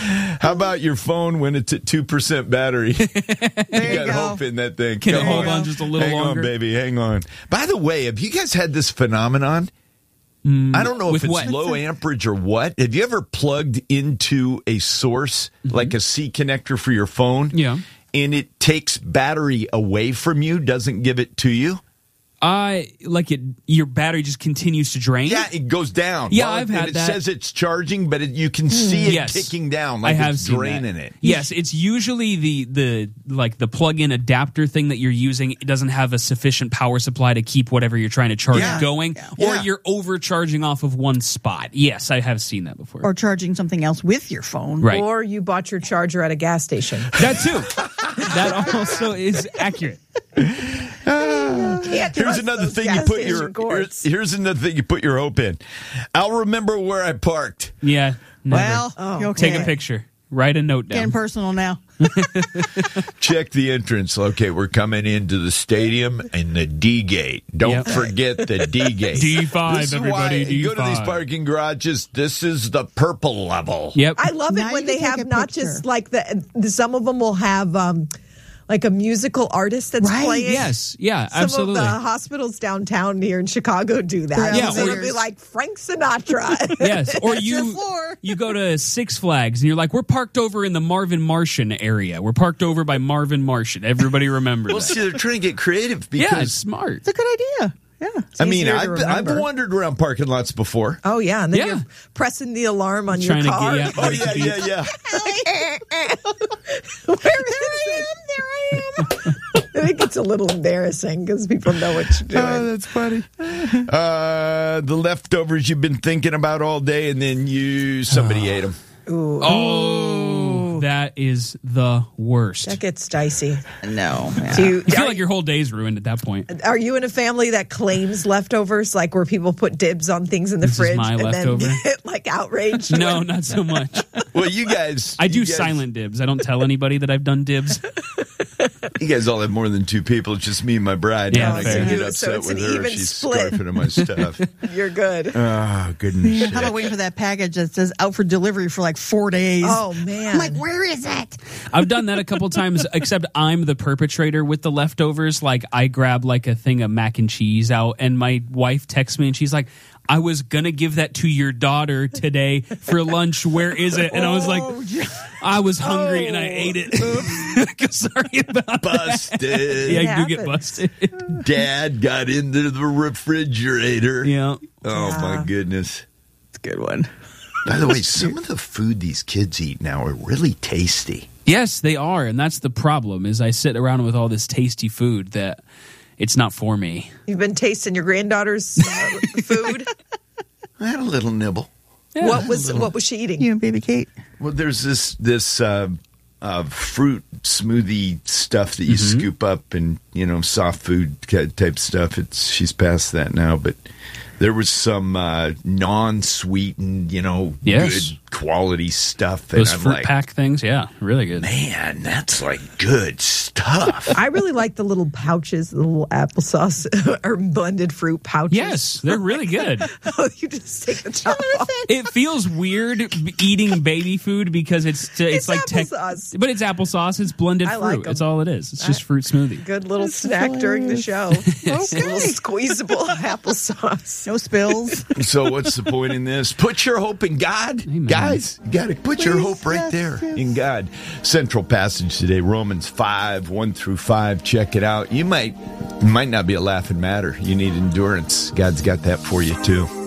How about your phone when it's at 2% battery? You got hope in that thing. Can it hold on just a little longer? Hang on, baby. Hang on. By the way, have you guys had this phenomenon? I don't know if it's low amperage or what. Have you ever plugged into a source, like a C connector for your phone? Yeah. And it takes battery away from you, doesn't give it to you? Your battery just continues to drain? Yeah, it goes down. Yeah, I've had that. It says it's charging, but you can see it ticking down like it's draining it. Yes, it's usually the plug-in adapter thing that you're using. It doesn't have a sufficient power supply to keep whatever you're trying to charge going, or you're overcharging off of one spot. Yes, I have seen that before. Or charging something else with your phone. Right. Or you bought your charger at a gas station. That too. That also is accurate. Here's another thing you put your hope in. I'll remember where I parked. Yeah. Never. Well, okay. Take a picture. Write a note down. Getting personal now. Check the entrance. Okay, we're coming into the stadium and the D gate. Don't forget the D gate. D5, everybody. D5. Go to these parking garages. This is the purple level. Yep. I love it when they have not just like some of them will have like a musical artist that's playing. Yes, yeah, absolutely. Some of the hospitals downtown here in Chicago do that. Yeah, so it'll be like Frank Sinatra. Yes, or you go to Six Flags and you're like, we're parked over in the Marvin Martian area. We're parked over by Marvin Martian. Everybody remembers that. See, they're trying to get creative because it's smart. It's a good idea. Yeah. I mean, I've wandered around parking lots before. Oh, yeah. And then you're pressing the alarm on your car. Yeah. Where is it? There I am. I think it's a little embarrassing because people know what you're doing. Oh, that's funny. The leftovers you've been thinking about all day, and then somebody ate them. Ooh. Oh, that is the worst. That gets dicey. No. I feel like your whole day's ruined at that point. Are you in a family that claims leftovers, like where people put dibs on things in the fridge my and leftover? then get like outraged? No, not so much. Well, you guys... I do silent dibs. I don't tell anybody that I've done dibs. You guys all have more than two people. It's just me and my bride. Yeah, I can get upset with her if she's scarfing at my stuff. You're good. Oh, goodness. How about waiting for that package that says out for delivery for like 4 days? Oh, man. I'm like, where is it? I've done that a couple times, except I'm the perpetrator with the leftovers. Like, I grab like a thing of mac and cheese out, and my wife texts me, and she's like, I was going to give that to your daughter today for lunch. Where is it? And I was like, I was hungry and I ate it. Sorry about busted. That. Yeah, you do get busted. Dad got into the refrigerator. Yeah. Oh, my goodness. It's a good one. By the way, some of the food these kids eat now are really tasty. Yes, they are. And that's the problem, is I sit around with all this tasty food that it's not for me. You've been tasting your granddaughter's food? I had a little nibble. Yeah, what was she eating? You and baby Kate. Well, there's this fruit smoothie stuff that you scoop up, and soft food type stuff. She's past that now, but there was some non-sweetened, good quality stuff. Those fruit pack things, really good. Man, that's like good stuff. I really like the little pouches, the little applesauce or blended fruit pouches. Yes, they're really good. You just take the top off. It feels weird eating baby food because it's like applesauce. but it's applesauce. It's blended I fruit. like 'em. It's all it is. It's just fruit smoothie. Good little snack during the show. Okay. A little squeezable applesauce. No spills. So what's the point in this? Put your hope in God. Amen. Guys, you got to put your hope right there in God. Central passage today, Romans 5, 1 through 5. Check it out. You might not be a laughing matter. You need endurance. God's got that for you too.